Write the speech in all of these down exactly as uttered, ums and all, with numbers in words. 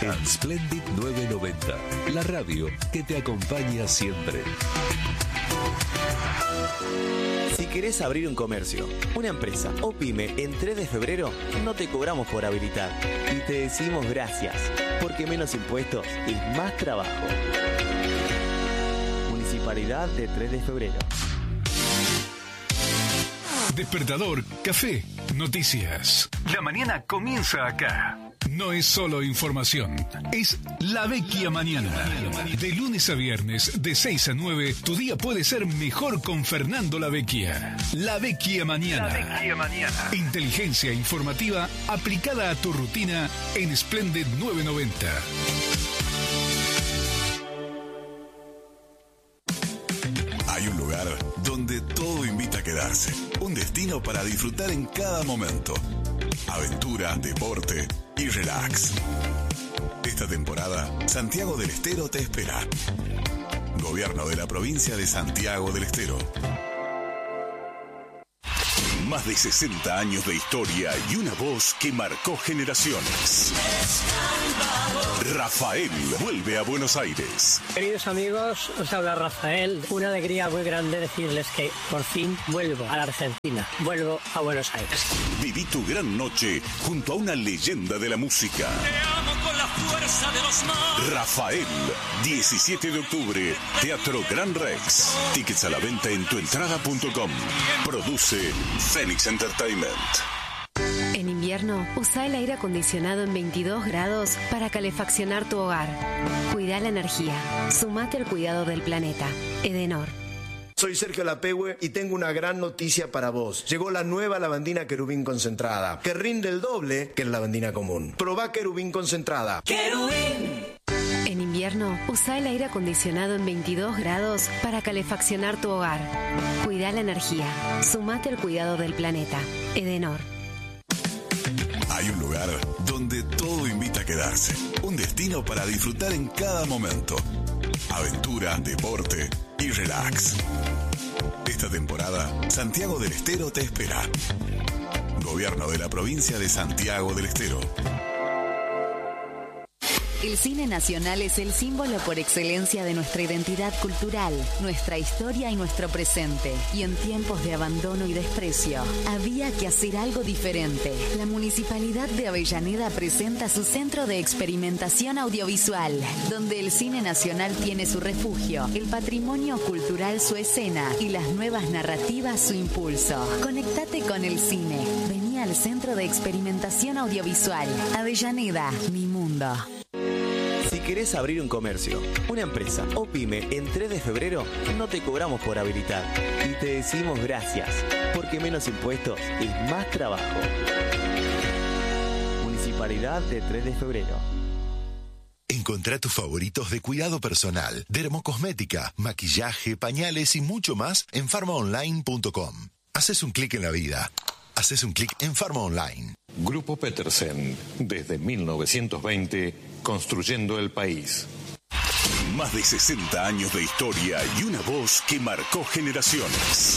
En Splendid novecientos noventa, la radio que te acompaña siempre. Si querés abrir un comercio, una empresa o pyme en tres de febrero, no te cobramos por habilitar. Y te decimos gracias, porque menos impuestos es más trabajo. Municipalidad de tres de febrero. Despertador, café, noticias. La mañana comienza acá. No es solo información, es La Vecchia Mañana. De lunes a viernes, de seis a nueve, tu día puede ser mejor con Fernando La Vecchia. La Vecchia Mañana. La Vecchia Mañana. Inteligencia informativa aplicada a tu rutina en Splendid novecientos noventa. Hay un lugar donde todo invita a quedarse. Un destino para disfrutar en cada momento. Aventura, deporte y relax. Esta temporada, Santiago del Estero te espera. Gobierno de la provincia de Santiago del Estero. Más de sesenta años de historia y una voz que marcó generaciones. Rafael vuelve a Buenos Aires. Queridos amigos, os habla Rafael. Una alegría muy grande decirles que por fin vuelvo a la Argentina. Vuelvo a Buenos Aires. Viví tu gran noche junto a una leyenda de la música. Te amo con la fuerza de los mares. Rafael, diecisiete de octubre, Teatro Gran Rex. Tickets a la venta en tuentrada punto com. Produce Phoenix Entertainment. En invierno, usa el aire acondicionado en veintidós grados para calefaccionar tu hogar. Cuida la energía. Sumate al cuidado del planeta. Edenor. Soy Sergio Lapehue y tengo una gran noticia para vos. Llegó la nueva lavandina Querubín concentrada, que rinde el doble que la lavandina común. Probá Querubín concentrada. Querubín. En invierno, usa el aire acondicionado en veintidós grados para calefaccionar tu hogar. Cuida la energía. Sumate al cuidado del planeta. Edenor. Hay un lugar donde todo invita a quedarse. Un destino para disfrutar en cada momento. Aventura, deporte y relax. Esta temporada, Santiago del Estero te espera. Gobierno de la provincia de Santiago del Estero. El cine nacional es el símbolo por excelencia de nuestra identidad cultural, nuestra historia y nuestro presente. Y en tiempos de abandono y desprecio, había que hacer algo diferente. La Municipalidad de Avellaneda presenta su centro de experimentación audiovisual, donde el cine nacional tiene su refugio, el patrimonio cultural su escena y las nuevas narrativas su impulso. Conectate con el cine. Vení al Centro de Experimentación Audiovisual. Avellaneda, mi mundo. Si querés abrir un comercio, una empresa o pyme en tres de febrero, no te cobramos por habilitar. Y te decimos gracias, porque menos impuestos es más trabajo. Municipalidad de tres de febrero. Encontrá tus favoritos de cuidado personal, dermocosmética, maquillaje, pañales y mucho más en farma online punto com. Haces un clic en la vida. Haces un clic en Farma Online. Grupo Petersen, desde mil novecientos veinte, construyendo el país. Más de sesenta años de historia y una voz que marcó generaciones.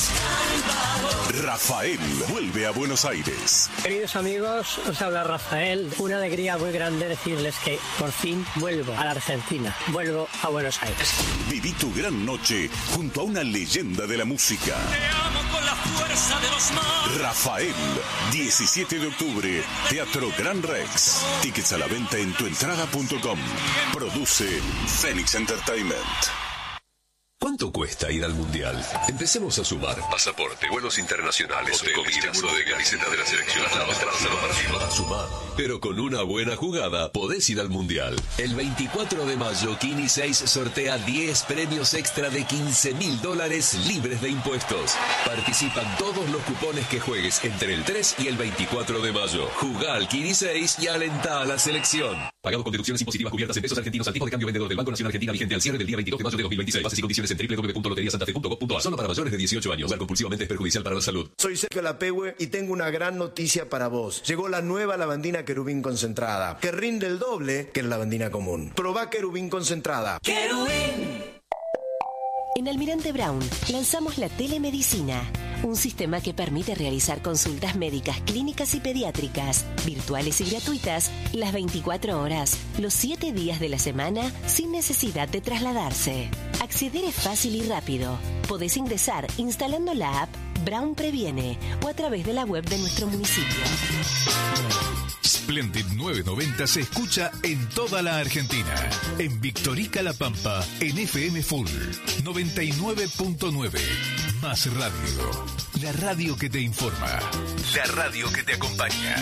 Rafael vuelve a Buenos Aires. Queridos amigos, os habla Rafael. Una alegría muy grande decirles que por fin vuelvo a la Argentina. Vuelvo a Buenos Aires. Viví tu gran noche junto a una leyenda de la música. Te amo con la fuerza de los mares. Rafael, diecisiete de octubre, Teatro Gran Rex. Tickets a la venta en tuentrada punto com. Produce Phoenix Entertainment. ¿Cuánto cuesta ir al Mundial? Empecemos a sumar. Pasaporte, vuelos internacionales, hoteles, comida, seguro de camiseta de la selección, traslados para hacer los partidos. A sumar. Pero con una buena jugada podés ir al Mundial. El veinticuatro de mayo, Kini seis sortea diez premios extra de quince mil dólares libres de impuestos. Participan todos los cupones que juegues entre el tres y el veinticuatro de mayo. Jugá al Kini seis y alentá a la selección. Pagado con deducciones impositivas cubiertas en pesos argentinos al tipo de cambio vendedor del Banco Nacional Argentina vigente al cierre del día veintidós de mayo de dos mil veintiséis. Bases y condiciones en doble u doble u doble u punto lotería santa fe punto com punto a. Solo para mayores de dieciocho años. Jugar compulsivamente es perjudicial para la salud. Soy Sergio Lapehue y tengo una gran noticia para vos. Llegó la nueva lavandina Querubín concentrada, que rinde el doble que la lavandina común. Probá Querubín concentrada. Querubín. En Almirante Brown lanzamos la telemedicina, un sistema que permite realizar consultas médicas, clínicas y pediátricas, virtuales y gratuitas, las veinticuatro horas, los siete días de la semana, sin necesidad de trasladarse. Acceder es fácil y rápido. Podés ingresar instalando la app Brown Previene o a través de la web de nuestro municipio. Splendid novecientos noventa se escucha en toda la Argentina. En Victorica La Pampa, en F M Full noventa y nueve punto nueve. Más radio. La radio que te informa. La radio que te acompaña.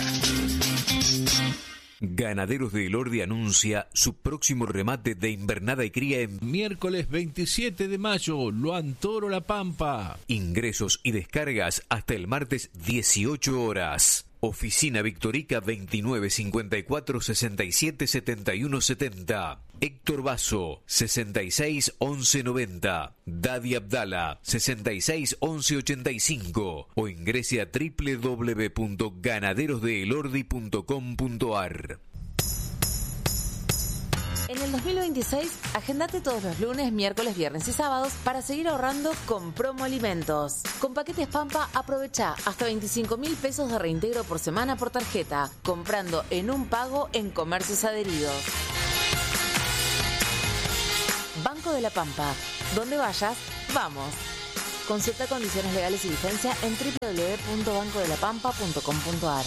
Ganaderos de Elordi anuncia su próximo remate de invernada y cría en miércoles veintisiete de mayo, Luan Toro La Pampa. Ingresos y descargas hasta el martes dieciocho horas. Oficina Victorica veintinueve cincuenta y cuatro sesenta y siete setenta y uno setenta. Héctor Basso sesenta y seis once noventa. Dadi Abdala sesenta y seis once ochenta y cinco o ingrese a doble u doble u doble u punto ganaderos de elordi punto com punto a r. En el dos mil veintiséis, agendate todos los lunes, miércoles, viernes y sábados para seguir ahorrando con Promo Alimentos. Con paquetes Pampa, aprovecha hasta veinticinco mil pesos de reintegro por semana por tarjeta, comprando en un pago en comercios adheridos. Banco de la Pampa. Donde vayas, vamos. Consulta condiciones legales y vigencia en doble u doble u doble u punto banco de la pampa punto com punto a r.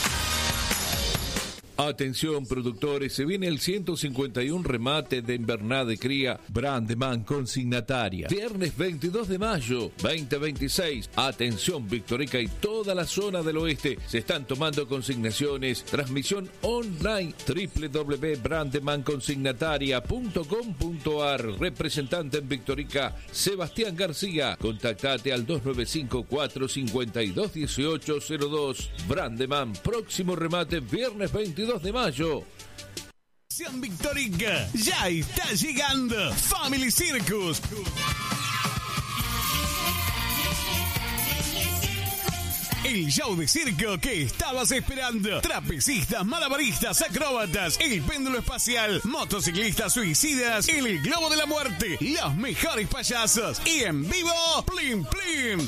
Atención productores, se viene el ciento cincuenta y uno remate de invernada de cría Brandeman consignataria. Viernes veintidós de mayo, veinte veintiséis. Atención Victorica y toda la zona del oeste. Se están tomando consignaciones. Transmisión online doble u doble u doble u punto brandeman consignataria punto com punto a r. Representante en Victorica, Sebastián García. Contactate al dos nueve cinco cuatro cinco dos uno ocho cero dos. Brandeman, próximo remate viernes veintidós de mayo. Sean Victorica, ya está llegando Family Circus. El show de circo que estabas esperando. Trapecistas, malabaristas, acróbatas, el péndulo espacial, motociclistas suicidas, el globo de la muerte, los mejores payasos y en vivo, Plim Plim.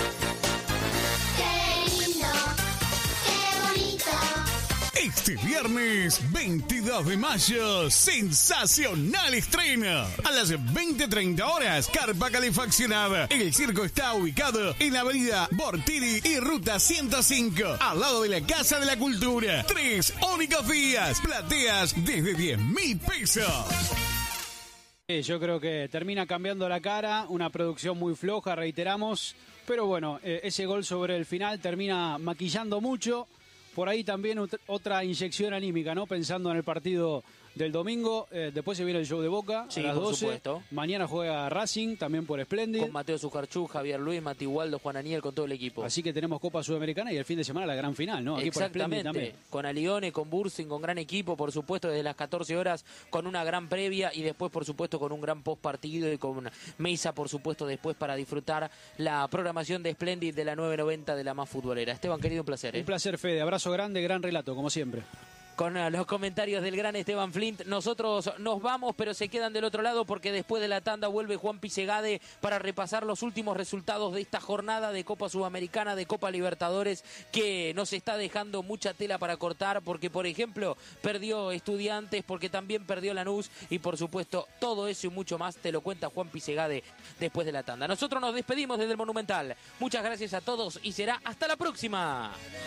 Este viernes veintidós de mayo, sensacional estreno. A las veinte treinta horas, carpa calefaccionada. El circo está ubicado en la avenida Bortiri y ruta ciento cinco, al lado de la Casa de la Cultura. Tres únicos días, plateas desde diez mil pesos. Yo creo que termina cambiando la cara, una producción muy floja, reiteramos. Pero bueno, ese gol sobre el final termina maquillando mucho. Por ahí también otra inyección anímica, ¿no? Pensando en el partido del domingo. Eh, después se viene el show de Boca sí, a las por doce. Supuesto. Mañana juega Racing, también por Splendid. Con Mateo Sujarchú, Javier Luis, Mati Waldo, Juan Aniel, con todo el equipo. Así que tenemos Copa Sudamericana y el fin de semana la gran final, ¿no? Aquí exactamente. Por también. Con Alione, con Bursing, con gran equipo, por supuesto, desde las catorce horas, con una gran previa y después, por supuesto, con un gran post partido y con mesa, por supuesto, después para disfrutar la programación de Splendid de la nueve noventa de la más futbolera. Esteban, querido, un placer. ¿eh? Un placer, Fede. Abrazo grande, gran relato, como siempre. Con los comentarios del gran Esteban Flint, nosotros nos vamos, pero se quedan del otro lado porque después de la tanda vuelve Juan Pisegade para repasar los últimos resultados de esta jornada de Copa Sudamericana, de Copa Libertadores, que nos está dejando mucha tela para cortar porque, por ejemplo, perdió Estudiantes, porque también perdió Lanús y, por supuesto, todo eso y mucho más te lo cuenta Juan Pisegade después de la tanda. Nosotros nos despedimos desde el Monumental. Muchas gracias a todos y será hasta la próxima.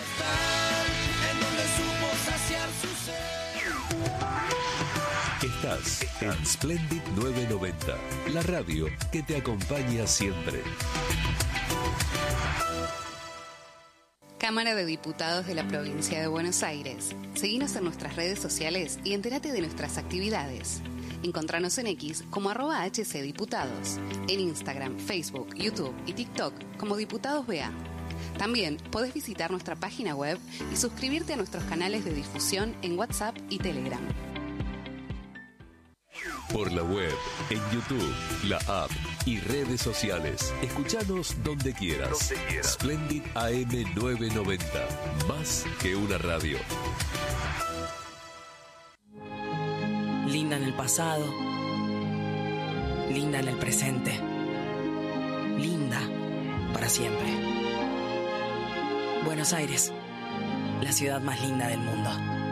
Estás en Splendid nueve noventa, la radio que te acompaña siempre. Cámara de Diputados de la Provincia de Buenos Aires. Seguinos en nuestras redes sociales y entérate de nuestras actividades. Encontranos en X como arroba hcdiputados, en Instagram, Facebook, YouTube y TikTok como Diputados B A. También podés visitar nuestra página web y suscribirte a nuestros canales de difusión en WhatsApp y Telegram. Por la web, en YouTube, la app y redes sociales. Escuchanos donde quieras. Donde quieras. Splendid A M novecientos noventa. Más que una radio. Linda en el pasado. Linda en el presente. linda, para siempre. Buenos Aires, la ciudad más linda del mundo.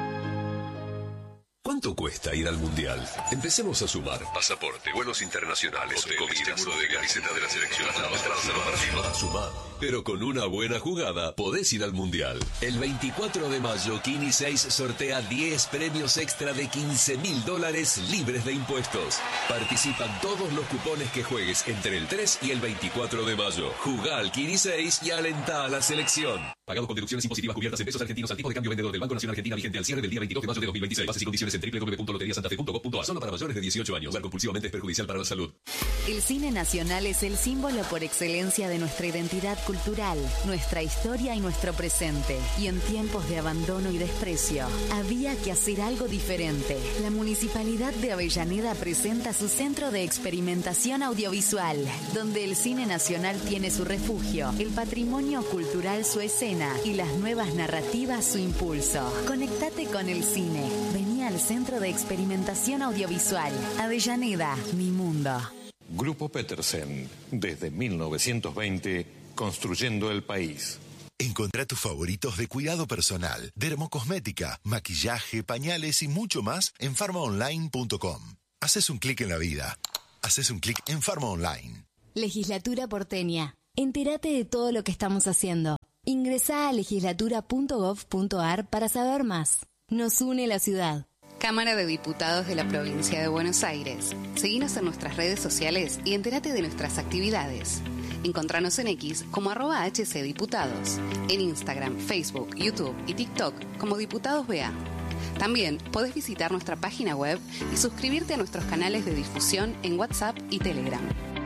¿Cuánto cuesta ir al Mundial? Empecemos a sumar. Pasaporte, vuelos internacionales, hotel, comida, seguro de camiseta de la selección, a sumar. Pero con una buena jugada podés ir al Mundial. El veinticuatro de mayo, Kini seis sortea diez premios extra de quince mil dólares libres de impuestos. Participan todos los cupones que juegues entre el tres y el veinticuatro de mayo. Jugá al Kini seis y alentá a la selección. Pagado con deducciones impositivas cubiertas en pesos argentinos al tipo de cambio vendedor del Banco Nacional Argentina vigente al cierre del día veintidós de mayo de dos mil veintiséis. Bases y condiciones en doble u doble u doble u punto lotería santa fe punto gov punto a r. Solo para mayores de dieciocho años. Jugar compulsivamente es perjudicial para la salud. El cine nacional es el símbolo por excelencia de nuestra identidad cultural, nuestra historia y nuestro presente. Y en tiempos de abandono y desprecio, había que hacer algo diferente. La Municipalidad de Avellaneda presenta su centro de experimentación audiovisual, donde el cine nacional tiene su refugio, el patrimonio cultural su escena y las nuevas narrativas su impulso. Conectate con el cine. Vení al Centro de Experimentación Audiovisual. Avellaneda, mi mundo. Grupo Petersen, desde mil novecientos veinte, construyendo el país. Encontrá tus favoritos de cuidado personal, dermocosmética, maquillaje, pañales y mucho más en farma online punto com. Haces un clic en la vida. Haces un clic en Farma Online. Legislatura porteña. Entérate de todo lo que estamos haciendo. Ingresá a legislatura punto gov punto a r para saber más. Nos une la ciudad. Cámara de Diputados de la Provincia de Buenos Aires. Seguinos en nuestras redes sociales y entérate de nuestras actividades. Encontranos en X como arroba hcdiputados, en Instagram, Facebook, YouTube y TikTok como Diputados B A. También podés visitar nuestra página web y suscribirte a nuestros canales de difusión en WhatsApp y Telegram.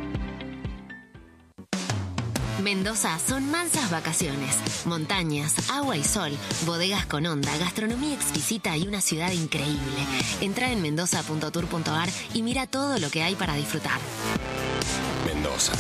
Mendoza son mansas vacaciones, montañas, agua y sol, bodegas con onda, gastronomía exquisita y una ciudad increíble. Entra en mendoza punto tour punto a r y mira todo lo que hay para disfrutar. Mendoza.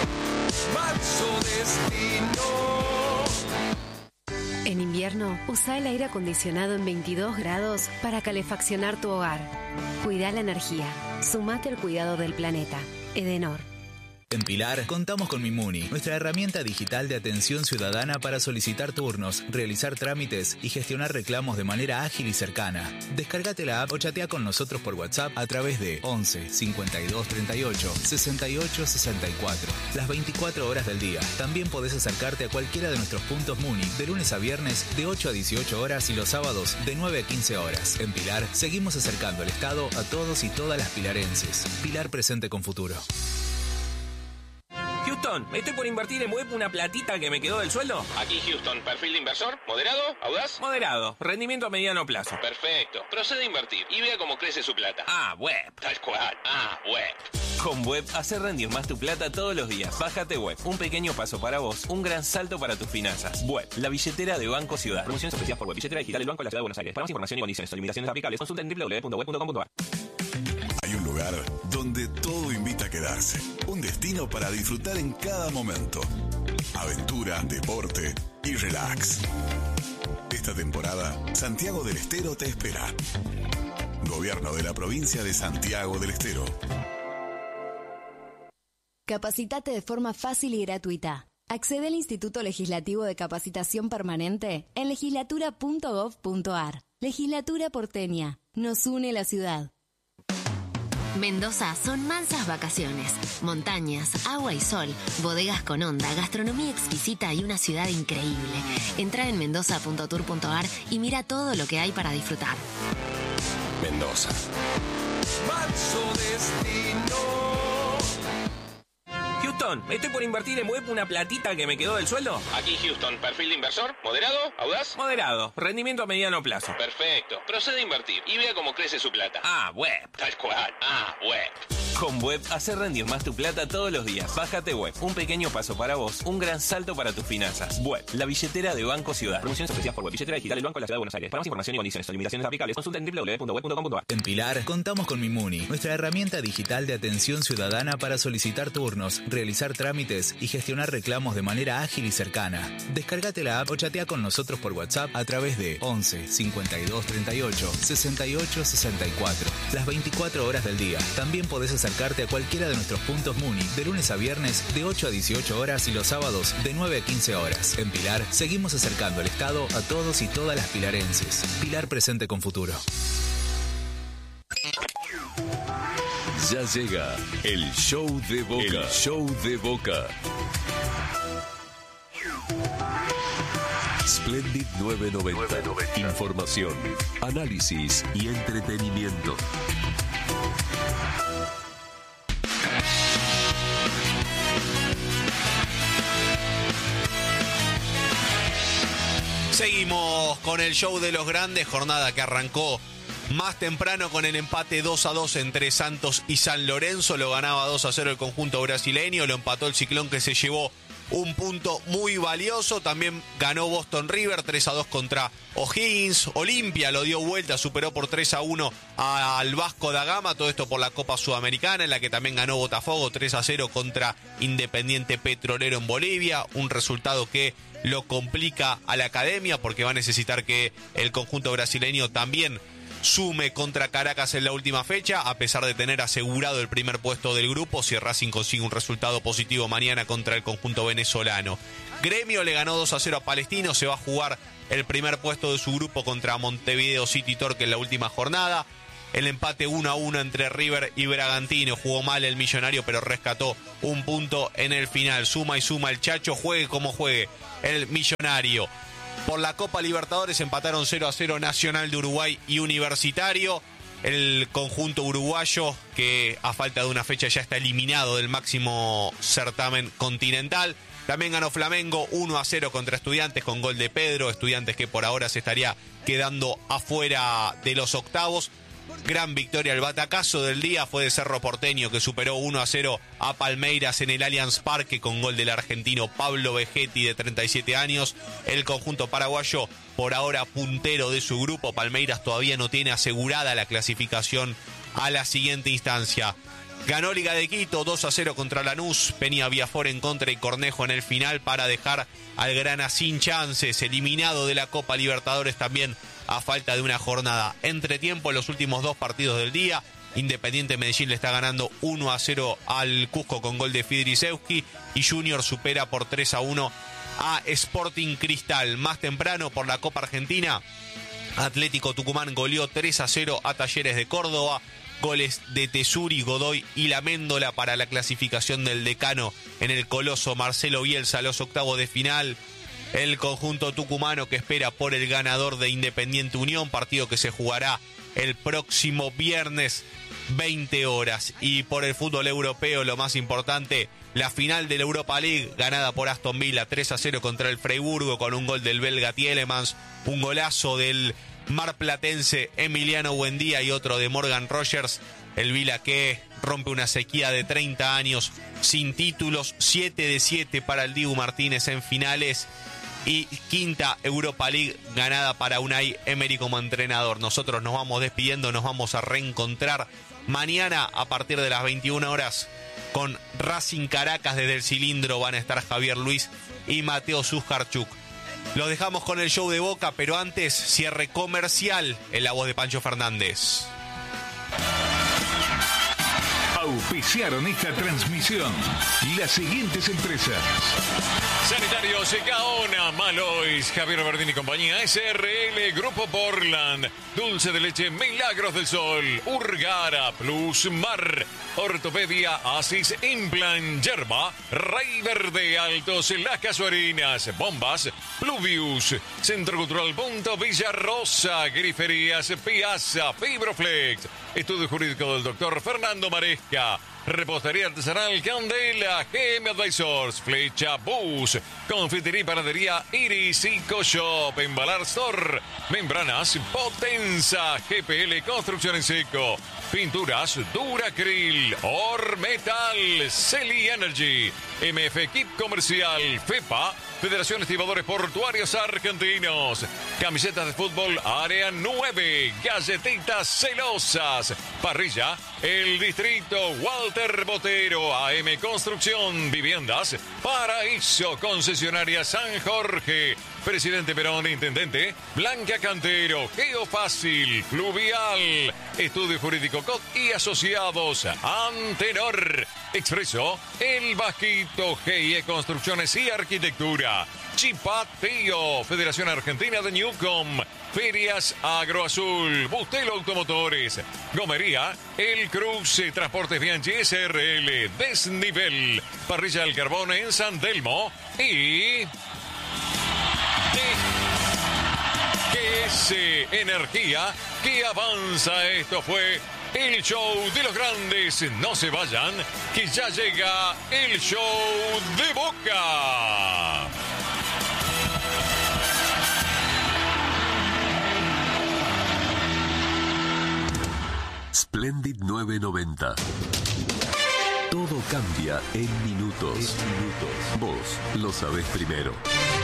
En invierno, usa el aire acondicionado en veintidós grados para calefaccionar tu hogar. Cuida la energía. Sumate al cuidado del planeta. Edenor. En Pilar, contamos con Mimuni, nuestra herramienta digital de atención ciudadana para solicitar turnos, realizar trámites y gestionar reclamos de manera ágil y cercana. Descárgate la app o chatea con nosotros por WhatsApp a través de once cincuenta y dos treinta y ocho sesenta y ocho sesenta y cuatro. Las veinticuatro horas del día. También podés acercarte a cualquiera de nuestros puntos Muni de lunes a viernes de ocho a dieciocho horas y los sábados de nueve a quince horas. En Pilar, seguimos acercando el Estado a todos y todas las pilarenses. Pilar presente con futuro. Houston, estoy por invertir en web una platita que me quedó del sueldo. Aquí Houston, perfil de inversor, moderado, audaz. Moderado, rendimiento a mediano plazo. Perfecto, procede a invertir y vea cómo crece su plata. Ah, web. Tal cual, ah, web. Con web, hacer rendir más tu plata todos los días. Bájate web, un pequeño paso para vos, un gran salto para tus finanzas. Web, la billetera de Banco Ciudad. Promociones especiales por web, billetera digital del Banco de la Ciudad de Buenos Aires. Para más información y condiciones o limitaciones aplicables, consulta en doble u doble u doble u punto web punto com punto a r. Hay un lugar donde todo invita a quedarse. Un destino para disfrutar en cada momento. Aventura, deporte y relax. Esta temporada, Santiago del Estero te espera. Gobierno de la provincia de Santiago del Estero. Capacitate de forma fácil y gratuita. Accede al Instituto Legislativo de Capacitación Permanente en legislatura punto gov punto a r. Legislatura porteña. Nos une la ciudad. Mendoza son mansas vacaciones, montañas, agua y sol, bodegas con onda, gastronomía exquisita y una ciudad increíble. Entra en mendoza punto tour punto a r y mira todo lo que hay para disfrutar. Mendoza. Manso destino. Houston, estoy por invertir en web una platita que me quedó del sueldo. Aquí Houston, perfil de inversor, moderado, audaz. Moderado, rendimiento a mediano plazo. Perfecto, procede a invertir y vea cómo crece su plata. Ah, web. Tal cual, ah, web. Con web, hacer rendir más tu plata todos los días. Bájate web, un pequeño paso para vos, un gran salto para tus finanzas. Web, la billetera de Banco Ciudad. Promociones especiales por web, billetera digital del Banco de la Ciudad de Buenos Aires. Para más información y condiciones o limitaciones aplicables, consulta en doble u doble u doble u punto web punto com punto a r. En Pilar, contamos con Mimuni, nuestra herramienta digital de atención ciudadana para solicitar turnos, realizar trámites y gestionar reclamos de manera ágil y cercana. Descárgate la app o chatea con nosotros por WhatsApp a través de once cincuenta y dos treinta y ocho sesenta y ocho sesenta y cuatro. Las veinticuatro horas del día. También podés acercarte acercarte a cualquiera de nuestros puntos Muni de lunes a viernes de ocho a dieciocho horas y los sábados de nueve a quince horas. En Pilar seguimos acercando el Estado a todos y todas las pilarenses. Pilar presente con futuro. Ya llega el show de Boca. El show de Boca. Splendid novecientos noventa. Información, análisis y entretenimiento. Seguimos con el show de los grandes, jornada que arrancó más temprano con el empate dos a dos entre Santos y San Lorenzo. Lo ganaba dos a cero el conjunto brasileño, lo empató el Ciclón, que se llevó un punto muy valioso. También ganó Boston River tres a dos contra O'Higgins. Olimpia lo dio vuelta, superó por tres a uno al Vasco da Gama. Todo esto por la Copa Sudamericana, en la que también ganó Botafogo tres a cero contra Independiente Petrolero en Bolivia. Un resultado que lo complica a la academia, porque va a necesitar que el conjunto brasileño también sume contra Caracas en la última fecha, a pesar de tener asegurado el primer puesto del grupo, si Racing consigue un resultado positivo mañana contra el conjunto venezolano. Gremio le ganó dos a cero a Palestino, se va a jugar el primer puesto de su grupo contra Montevideo City Torque en la última jornada. El empate uno a uno entre River y Bragantino, jugó mal el Millonario, pero rescató un punto en el final. Suma y suma el Chacho, juegue como juegue el Millonario. Por la Copa Libertadores empataron cero a cero Nacional de Uruguay y Universitario. El conjunto uruguayo, que a falta de una fecha ya está eliminado del máximo certamen continental. También ganó Flamengo uno a cero contra Estudiantes con gol de Pedro. Estudiantes que por ahora se estaría quedando afuera de los octavos. Gran victoria, el batacazo del día fue de Cerro Porteño, que superó uno a cero a Palmeiras en el Allianz Parque con gol del argentino Pablo Vegetti, de treinta y siete años. El conjunto paraguayo, por ahora puntero de su grupo. Palmeiras todavía no tiene asegurada la clasificación a la siguiente instancia. Ganó Liga de Quito dos a cero contra Lanús, Peña Viafor en contra y Cornejo en el final, para dejar al Grana sin chances, eliminado de la Copa Libertadores también a falta de una jornada. Entretiempo, en los últimos dos partidos del día, Independiente Medellín le está ganando uno a cero al Cusco con gol de Fidrisewski, y Junior supera por tres a uno a Sporting Cristal. Más temprano, por la Copa Argentina, Atlético Tucumán goleó tres a cero a Talleres de Córdoba. Goles de Tesuri, Godoy y Laméndola para la clasificación del decano en el Coloso Marcelo Bielsa a los octavos de final. El conjunto tucumano que espera por el ganador de Independiente Unión, partido que se jugará el próximo viernes veinte horas. Y por el fútbol europeo, lo más importante, la final de la Europa League, ganada por Aston Villa tres a cero contra el Freiburgo con un gol del belga Tielemans, un golazo del marplatense Emiliano Buendía y otro de Morgan Rogers. El Villa que rompe una sequía de treinta años sin títulos, siete de siete para el Dibu Martínez en finales, y quinta Europa League ganada para Unai Emery como entrenador. Nosotros nos vamos despidiendo, nos vamos a reencontrar mañana a partir de las veintiuna horas con Racing Caracas. Desde el cilindro van a estar Javier Luis y Mateo Suskarchuk. Los dejamos con el show de Boca, pero antes, cierre comercial en la voz de Pancho Fernández. Auspiciaron esta transmisión las siguientes empresas: Sanitarios Gaona, Malois, Javier Verdín y compañía, S R L, Grupo Portland, Dulce de Leche Milagros del Sol, Urgara, Plus Mar, Ortopedia, Asis, Implant, Yerba, Rey Verde, Altos, Las Casuarinas, Bombas, Pluvius, Centro Cultural Punto Villarrosa, Griferías, Piazza, Fibroflex, Estudio Jurídico del doctor Fernando Maresca, Repostería Artesanal Candela, G M Advisors, Flecha Bus, Confitería y Panadería Iris y Co-Shop, Embalar Store, Membranas Potenza, G P L Construcción en Seco, Pinturas Duracril, Ormetal, Celi Energy, M F Equip Comercial, FEPA, Federación Estibadores Portuarios Argentinos, Camisetas de Fútbol Área nueve, Galletitas Celosas, Parrilla, El Distrito, Walter Botero, A M Construcción, Viviendas, Paraíso, Concesionaria San Jorge, Presidente Perón, Intendente, Blanca Cantero, Geofácil, Fluvial, Estudio Jurídico C O D y Asociados. Antenor. Expreso, El Vasquito, G I E Construcciones y Arquitectura. Chipateo, Federación Argentina de Newcom. Ferias Agroazul, Bustelo Automotores, Gomería, El Cruce, Transportes Bianchi S R L, Desnivel, Parrilla del Carbón en San Telmo y... G S Energía que avanza. Esto fue el show de los grandes. No se vayan, que ya llega el show de Boca. Splendid nueve noventa. Todo cambia en minutos. En minutos. Vos lo sabés primero.